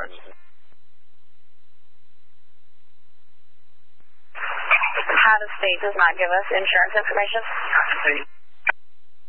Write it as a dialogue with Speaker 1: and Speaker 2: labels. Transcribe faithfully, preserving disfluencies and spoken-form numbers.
Speaker 1: How the state does not give us insurance information?